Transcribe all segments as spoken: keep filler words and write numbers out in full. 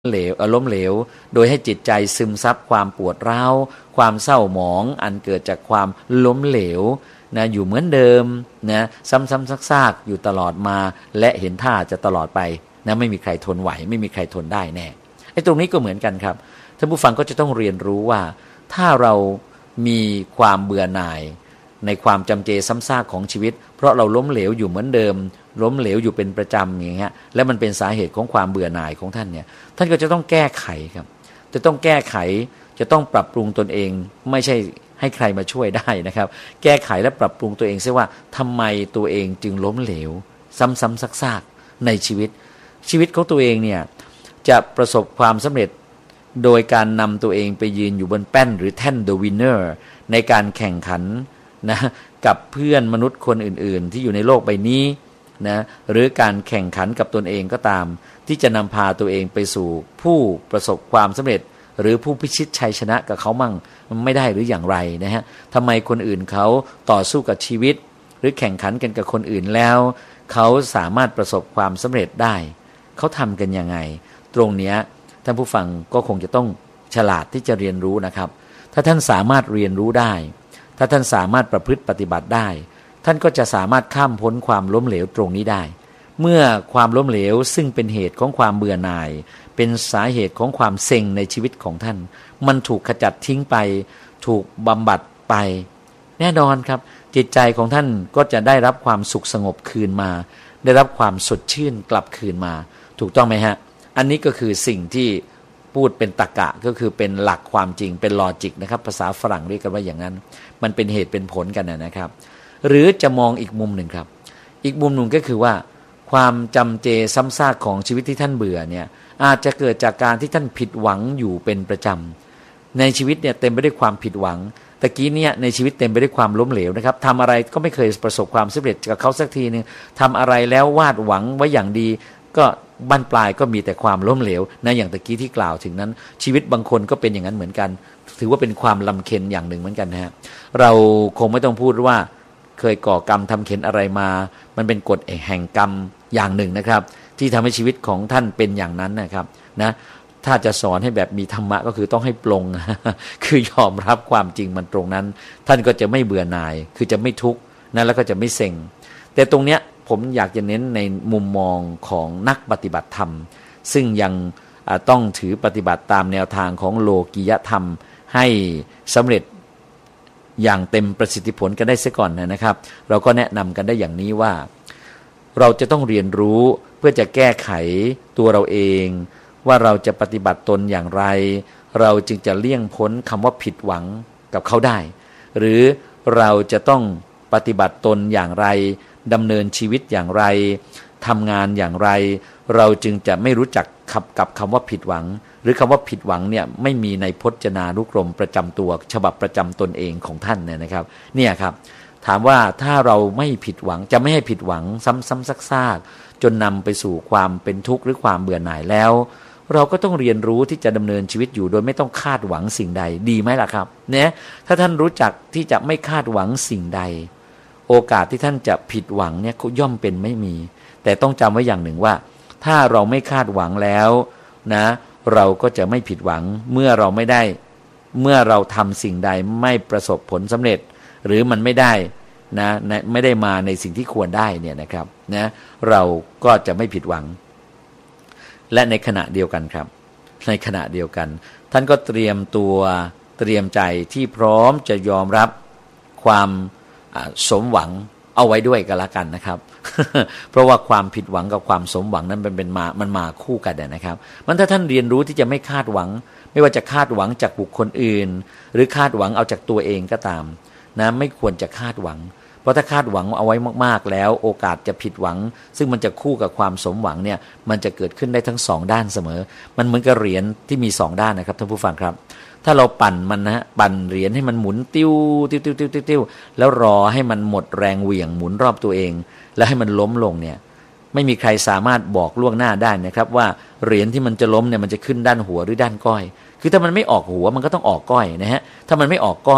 เหลวล้มเหลวโดยให้จิตใจซึมซับความปวดร้าวความเศร้าหมองอันเกิดจากความล้มเหลวนะอยู่เหมือนเดิมนะซ้ำๆซากๆอยู่ตลอดมาและเห็นท่าจะตลอดไปนะไม่มีใครทนไหวไม่มีใครทนได้แน่ไอ้ตรงนี้ก็เหมือนกันครับท่านผู้ฟังก็จะต้องเรียนรู้ว่าถ้าเรามีความเบื่อหน่ายในความจำเจซ้ำซากของชีวิตเพราะเราล้มเหลวอยู่เหมือนเดิมล้มเหลวอยู่เป็นประจำอย่างเงี้ยและมันเป็นสาเหตุของความเบื่อหน่ายของท่านเนี่ยท่านก็จะต้องแก้ไขครับจะต้องแก้ไขจะต้องปรับปรุงตนเองไม่ใช่ให้ใครมาช่วยได้นะครับแก้ไขและปรับปรุงตัวเองซิว่าทำไมตัวเองจึงล้มเหลวซ้ำๆซากๆในชีวิตชีวิตของตัวเองเนี่ยจะประสบความสำเร็จโดยการนำตัวเองไปยืนอยู่บนแป้นหรือแท่น The Winner ในการแข่งขันนะกับเพื่อนมนุษย์คนอื่นๆที่อยู่ในโลกใบนี้นะหรือการแข่งขันกับตนเองก็ตามที่จะนำพาตัวเองไปสู่ผู้ประสบความสำเร็จหรือผู้พิชิตชัยชนะกับเขามั่งไม่ได้หรืออย่างไรนะฮะทำไมคนอื่นเขาต่อสู้กับชีวิตหรือแข่งขันกันกับคนอื่นแล้วเขาสามารถประสบความสำเร็จได้เขาทำกันยังไงตรงเนี้ยท่านผู้ฟังก็คงจะต้องฉลาดที่จะเรียนรู้นะครับถ้าท่านสามารถเรียนรู้ได้ถ้าท่านสามารถประพฤติปฏิบัติได้ท่านก็จะสามารถข้ามพ้นความล้มเหลวตรงนี้ได้เมื่อความล้มเหลวซึ่งเป็นเหตุของความเบื่อหน่ายเป็นสาเหตุของความเซ็งในชีวิตของท่านมันถูกขจัดทิ้งไปถูกบำบัดไปแน่นอนครับจิตใจของท่านก็จะได้รับความสุขสงบคืนมาได้รับความสดชื่นกลับคืนมาถูกต้องไหมฮะอันนี้ก็คือสิ่งที่พูดเป็นตรรกะก็คือเป็นหลักความจริงเป็นลอจิกนะครับภาษาฝรั่งเรียกกันว่าอย่างนั้นมันเป็นเหตุเป็นผลกันนะครับหรือจะมองอีกมุมหนึ่งครับอีกมุมหนึ่งก็คือว่าความจำเจซ้ำซากของชีวิตที่ท่านเบื่อเนี่ยอาจจะเกิดจากการที่ท่านผิดหวังอยู่เป็นประจำในชีวิตเนี่ยเต็มไปด้วยความผิดหวังตะกี้เนี่ยในชีวิตเต็มไปด้วยความล้มเหลวนะครับทำอะไรก็ไม่เคยประสบความสำเร็จกับเขาสักทีนึงทำอะไรแล้ววาดหวังไว้อย่างดีก็บั้นปลายก็มีแต่ความล้มเหลวนะอย่างตะกี้ที่กล่าวถึงนั้นชีวิตบางคนก็เป็นอย่างนั้นเหมือนกันถือว่าเป็นความลำเค็ญอย่างหนึ่งเหมือนกันนะฮะเราคงไม่ต้องพูดว่าเคยก่อกรรมทำเข็ญอะไรมามันเป็นกฎแห่งกรรมอย่างหนึ่งนะครับที่ทำให้ชีวิตของท่านเป็นอย่างนั้นนะครับนะถ้าจะสอนให้แบบมีธรรมะก็คือต้องให้ปลง คือยอมรับความจริงมันตรงนั้นท่านก็จะไม่เบื่อหน่ายคือจะไม่ทุกข์นะแล้วก็จะไม่เซ็งแต่ตรงเนี้ยผมอยากจะเน้นในมุมมองของนักปฏิบัติธรรมซึ่งยังต้องถือปฏิบัติตามแนวทางของโลกิยธรรมให้สำเร็จอย่างเต็มประสิทธิผลกันได้เสียก่อนนะครับเราก็แนะนำกันได้อย่างนี้ว่าเราจะต้องเรียนรู้เพื่อจะแก้ไขตัวเราเองว่าเราจะปฏิบัติตนอย่างไรเราจึงจะเลี่ยงพ้นคำว่าผิดหวังกับเขาได้หรือเราจะต้องปฏิบัติตนอย่างไรดำเนินชีวิตอย่างไรทำงานอย่างไรเราจึงจะไม่รู้จักขับกับคำว่าผิดหวังหรือคำว่าผิดหวังเนี่ยไม่มีในพจนานุกรมประจำตัวฉบับประจำตนเองของท่านเนี่ยนะครับเนี่ยครับถามว่าถ้าเราไม่ผิดหวังจะไม่ให้ผิดหวังซ้ำๆซากๆจนนำไปสู่ความเป็นทุกข์หรือความเบื่อหน่ายแล้วเราก็ต้องเรียนรู้ที่จะดำเนินชีวิตอยู่โดยไม่ต้องคาดหวังสิ่งใดดีไหมล่ะครับเนี่ยถ้าท่านรู้จักที่จะไม่คาดหวังสิ่งใดโอกาสที่ท่านจะผิดหวังเนี่ยย่อมเป็นไม่มีแต่ต้องจำไว้อย่างหนึ่งว่าถ้าเราไม่คาดหวังแล้วนะเราก็จะไม่ผิดหวังเมื่อเราไม่ได้เมื่อเราทำสิ่งใดไม่ประสบผลสำเร็จหรือมันไม่ได้นะไม่ได้มาในสิ่งที่ควรได้เนี่ยนะครับนะเราก็จะไม่ผิดหวังและในขณะเดียวกันครับในขณะเดียวกันท่านก็เตรียมตัวเตรียมใจที่พร้อมจะยอมรับความสมหวังเอาไว้ด้วยกันละกันนะครับ เพราะว่าความผิดหวังกับความสมหวังนั้นมันเป็นมามันมาคู่กันนะครับมันถ้าท่านเรียนรู้ที่จะไม่คาดหวังไม่ว่าจะคาดหวังจากบุคคลอื่นหรือคาดหวังเอาจากตัวเองก็ตามนะไม่ควรจะคาดหวังเพราะถ้าคาดหวังเอาไว้มากๆแล้วโอกาสจะผิดหวังซึ่งมันจะคู่กับความสมหวังเนี่ยมันจะเกิดขึ้นได้ทั้งสองด้านเสมอมันเหมือนกับเหรียญที่มีสองด้านนะครับท่านผู้ฟังครับถ้าเราปั่นมันนะปั่นเหรียญให้มันหมุนติ้วติ้วติ้วติ้วติ้วแล้วรอให้มันหมดแรงเหวี่ยงหมุนรอบตัวเองแล้วให้มันล้มลงเนี่ยไม่มีใครสามารถบอกล่วงหน้าได้นะครับว่าเหรียญที่มันจะล้มเนี่ยมันจะขึ้นด้านหัวหรือด้านก้อยคือถ้ามันไม่ออกหัวมันก็ต้องออกก้อยนะฮะถ้ามันไม่ออกก้อย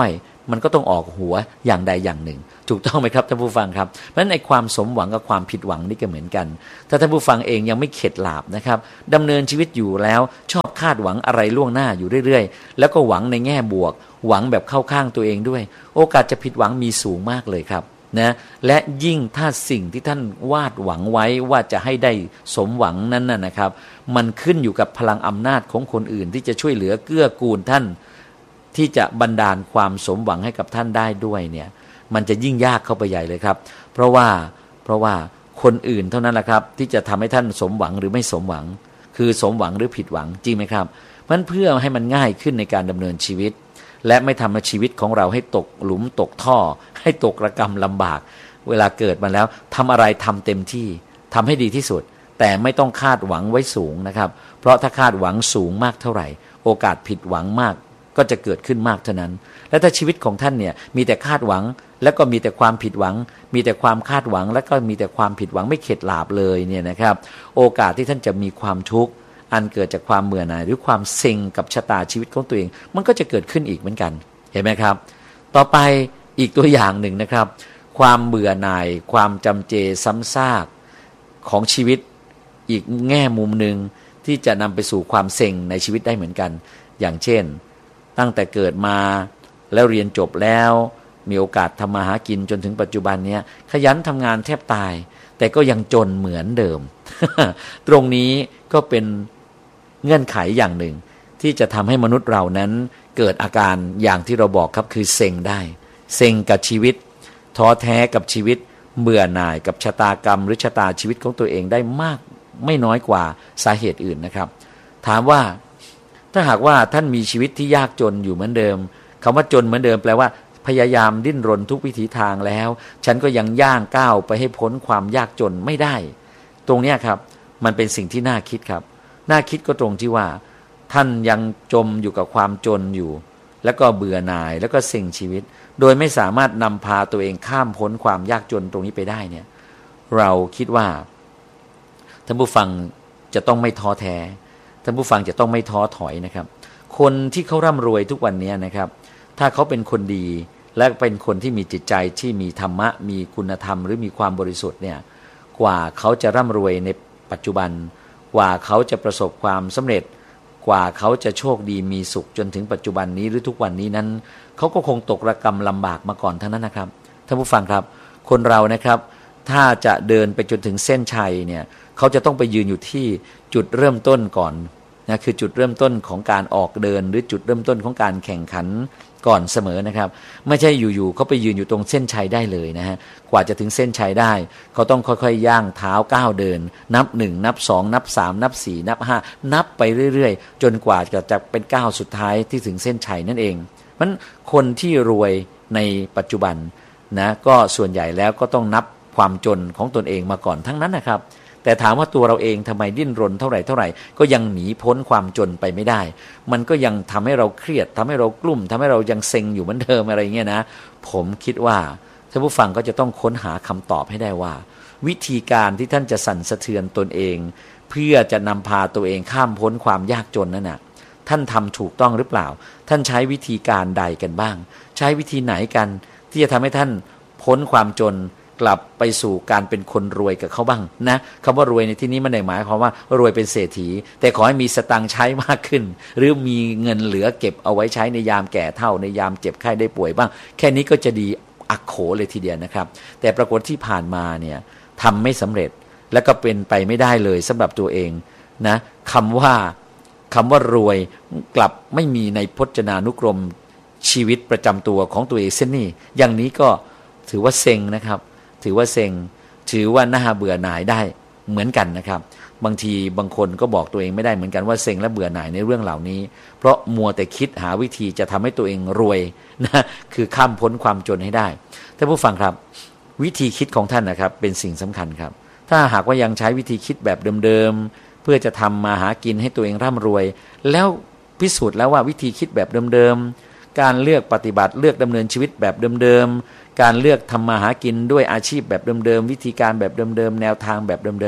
มันก็ต้องออกหัวอย่างใดอย่างหนึ่งถูกต้องไหมครับท่านผู้ฟังครับเพราะฉะนั้นไอ้ความสมหวังกับความผิดหวังนี่ก็เหมือนกันถ้าท่านผู้ฟังเองยังไม่เข็ดหลาบนะครับดำเนินชีวิตอยู่แล้วชอบคาดหวังอะไรล่วงหน้าอยู่เรื่อยๆแล้วก็หวังในแง่บวกหวังแบบเข้าข้างตัวเองด้วยโอกาสจะผิดหวังมีสูงมากเลยครับนะและยิ่งถ้าสิ่งที่ท่านวาดหวังไว้ว่าจะให้ได้สมหวังนั้นน่ะนะครับมันขึ้นอยู่กับพลังอำนาจของคนอื่นที่จะช่วยเหลือเกื้อกูลท่านที่จะบันดาลความสมหวังให้กับท่านได้ด้วยเนี่ยมันจะยิ่งยากเข้าไปใหญ่เลยครับเพราะว่าเพราะว่าคนอื่นเท่านั้นแหละครับที่จะทำให้ท่านสมหวังหรือไม่สมหวังคือสมหวังหรือผิดหวังจริงไหมครับมันเพื่อให้มันง่ายขึ้นในการดำเนินชีวิตและไม่ทำให้ชีวิตของเราให้ตกหลุมตกท่อให้ตกระกำลำบากเวลาเกิดมาแล้วทำอะไรทำเต็มที่ทำให้ดีที่สุดแต่ไม่ต้องคาดหวังไว้สูงนะครับเพราะถ้าคาดหวังสูงมากเท่าไหร่โอกาสผิดหวังมากก็จะเกิดขึ้นมากเท่านั้นและถ้าชีวิตของท่านเนี่ยมีแต่คาดหวังแล้วก็มีแต่ความผิดหวังมีแต่ความคาดหวังแล้วก็มีแต่ความผิดหวังไม่เข็ดหลาบเลยเนี่ยนะครับโอกาสที่ท่านจะมีความทุกข์อันเกิดจากความเบื่อหน่ายหรือความเซ็งกับชะตาชีวิตของตัวเองมันก็จะเกิดขึ้นอีกเหมือนกันเห็นไหมครับต่อไปอีกตัวอย่างหนึ่งนะครับความเบื่อหน่ายความจำเจซ้ำซากของชีวิตอีกแง่มุมหนึ่งที่จะนำไปสู่ความเซ็งในชีวิตได้เหมือนกันอย่างเช่นตั้งแต่เกิดมาแล้วเรียนจบแล้วมีโอกาสทำมาหากินจนถึงปัจจุบันนี้ขยันทำงานแทบตายแต่ก็ยังจนเหมือนเดิม ตรงนี้ก็เป็นเงื่อนไขอย่างหนึ่งที่จะทำให้มนุษย์เรานั้นเกิดอาการอย่างที่เราบอกครับคือเซ็งได้เซ็งกับชีวิตท้อแท้กับชีวิตเบื่อหน่ายกับชะตากรรมหรือชะตาชีวิตของตัวเองได้มากไม่น้อยกว่าสาเหตุอื่นนะครับถามว่าถ้าหากว่าท่านมีชีวิตที่ยากจนอยู่เหมือนเดิมคำว่าจนเหมือนเดิมแปลว่าพยายามดิ้นรนทุกวิถีทางแล้วฉันก็ยังย่างก้าวไปให้พ้นความยากจนไม่ได้ตรงนี้ครับมันเป็นสิ่งที่น่าคิดครับน่าคิดก็ตรงที่ว่าท่านยังจมอยู่กับความจนอยู่แล้วก็เบื่อหน่ายแล้วก็เซ็งชีวิตโดยไม่สามารถนำพาตัวเองข้ามพ้นความยากจนตรงนี้ไปได้เนี่ยเราคิดว่าท่านผู้ฟังจะต้องไม่ท้อแท้ท่านผู้ฟังจะต้องไม่ท้อถอยนะครับคนที่เขาร่ำรวยทุกวันนี้นะครับถ้าเขาเป็นคนดีและเป็นคนที่มีจิตใจที่มีธรรมะมีคุณธรรมหรือมีความบริสุทธิ์เนี่ยกว่าเขาจะร่ำรวยในปัจจุบันกว่าเขาจะประสบความสำเร็จกว่าเขาจะโชคดีมีสุขจนถึงปัจจุบันนี้หรือทุกวันนี้นั้นเขาก็คงตกระกำลำบากมาก่อนทั้งนั้นนะครับท่านผู้ฟังครับคนเรานะครับถ้าจะเดินไปจนถึงเส้นชัยเนี่ยเขาจะต้องไปยืนอยู่ที่จุดเริ่มต้นก่อนนะคือจุดเริ่มต้นของการออกเดินหรือจุดเริ่มต้นของการแข่งขันก่อนเสมอนะครับไม่ใช่อยู่ๆเขาไปยืนอยู่ตรงเส้นชัยได้เลยนะฮะกว่าจะถึงเส้นชัยได้เขาต้องค่อยๆย่างเท้าก้าวเดินนับหนึ่งนับสองนับสามนับสี่นับห้านับไปเรื่อยๆจนกว่าจะจะเป็นก้าวสุดท้ายที่ถึงเส้นชัยนั่นเองเพราะฉะนั้นคนที่รวยในปัจจุบันนะก็ส่วนใหญ่แล้วก็ต้องนับความจนของตนเองมาก่อนทั้งนั้นนะครับแต่ถามว่าตัวเราเองทำไมดิ้นรนเท่าไหร่เท่าไหร่ก็ยังหนีพ้นความจนไปไม่ได้มันก็ยังทำให้เราเครียดทำให้เรากลุ้มทำให้เรายังเซ็งอยู่เหมือนเดิมอะไรเงี้ยนะผมคิดว่าท่านผู้ฟังก็จะต้องค้นหาคำตอบให้ได้ว่าวิธีการที่ท่านจะสั่นสะเทือนตนเองเพื่อจะนำพาตัวเองข้ามพ้นความยากจนนั่นน่ะท่านทำถูกต้องหรือเปล่าท่านใช้วิธีการใดกันบ้างใช้วิธีไหนกันที่จะทำให้ท่านพ้นความจนกลับไปสู่การเป็นคนรวยกับเขาบ้างนะคำว่ารวยในที่นี้ไม่ได้หมายความว่ารวยเป็นเศรษฐีแต่ขอให้มีสตังค์ใช้มากขึ้นหรือมีเงินเหลือเก็บเอาไว้ใช้ในยามแก่เฒ่าในยามเจ็บไข้ได้ป่วยบ้างแค่นี้ก็จะดีอักโขเลยทีเดียวนะครับแต่ปรากฏที่ผ่านมาเนี่ยทำไม่สำเร็จและก็เป็นไปไม่ได้เลยสำหรับตัวเองนะคำว่าคำว่ารวยกลับไม่มีในพจนานุกรมชีวิตประจำตัวของตัวเองเส้นนี้อย่างนี้ก็ถือว่าเซ็งนะครับถือว่าเซ็งถือว่าน่าเบื่อหน่ายได้เหมือนกันนะครับบางทีบางคนก็บอกตัวเองไม่ได้เหมือนกันว่าเซ็งและเบื่อหน่ายในเรื่องเหล่านี้เพราะมัวแต่คิดหาวิธีจะทำให้ตัวเองรวยนะคือข้ามพ้นความจนให้ได้ท่านผู้ฟังครับวิธีคิดของท่านนะครับเป็นสิ่งสำคัญครับถ้าหากว่ายังใช้วิธีคิดแบบเดิมๆเพื่อจะทำมาหากินให้ตัวเองร่ำรวยแล้วพิสูจน์แล้วว่าวิธีคิดแบบเดิมๆการเลือกปฏิบัติเลือกดำเนินชีวิตแบบเดิมๆการเลือกทำมาหากินด้วยอาชีพแบบเดิมๆวิธีการแบบเดิมๆแนวทางแบบเดิมๆ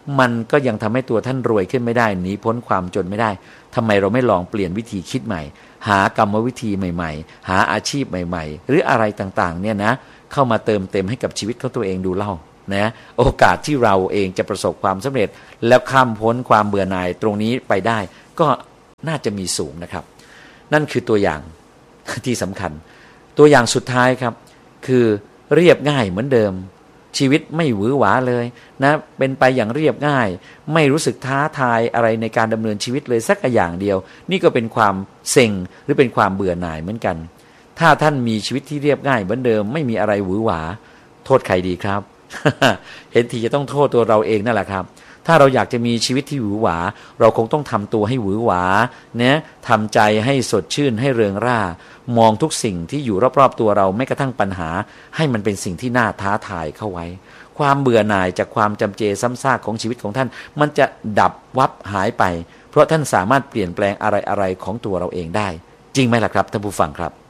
มันก็ยังทำให้ตัวท่านรวยขึ้นไม่ได้หนีพ้นความจนไม่ได้ทำไมเราไม่ลองเปลี่ยนวิธีคิดใหม่หากรรมวิธีใหม่ๆหาอาชีพใหม่ๆหรืออะไรต่างๆเนี่ยนะเข้ามาเติมเต็มให้กับชีวิตของตัวเองดูเล่านะโอกาสที่เราเองจะประสบความสำเร็จแล้วข้ามพ้นความเบื่อหน่ายตรงนี้ไปได้ก็น่าจะมีสูงนะครับนั่นคือตัวอย่างที่สำคัญตัวอย่างสุดท้ายครับคือเรียบง่ายเหมือนเดิมชีวิตไม่หวือหวาเลยนะเป็นไปอย่างเรียบง่ายไม่รู้สึกท้าทายอะไรในการดำเนินชีวิตเลยสักอย่างเดียวนี่ก็เป็นความเซ็งหรือเป็นความเบื่อหน่ายเหมือนกันถ้าท่านมีชีวิตที่เรียบง่ายเหมือนเดิมไม่มีอะไรหวือหวาโทษใครดีครับ เห็นทีจะต้องโทษตัวเราเองนั่นแหละครับถ้าเราอยากจะมีชีวิตที่หวือหวาเราคงต้องทำตัวให้หวือหวาเนี่ยทำใจให้สดชื่นให้เริงร่ามองทุกสิ่งที่อยู่รอบๆตัวเราไม่กระทั่งปัญหาให้มันเป็นสิ่งที่น่าท้าทายเข้าไว้ความเบื่อหน่ายจากความจำเจซ้ำซากของชีวิตของท่านมันจะดับวับหายไปเพราะท่านสามารถเปลี่ยนแปลงอะไรๆของตัวเราเองได้จริงไหมล่ะครับท่านผู้ฟังครับ